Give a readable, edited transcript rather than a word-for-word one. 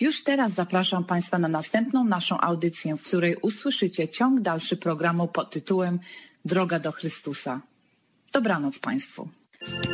Już teraz zapraszam Państwa na następną naszą audycję, w której usłyszycie ciąg dalszy programu pod tytułem Droga do Chrystusa. Dobranoc Państwu.